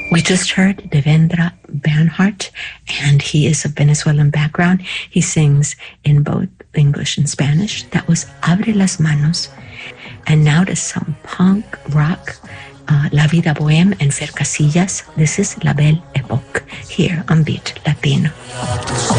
We just heard Devendra Banhart, and he is of Venezuelan background. He sings in both English and Spanish. That was Abre las Manos. And now to some punk rock, La Vida Boheme and Fer Casillas. This is La Belle Époque here on Beat Latino.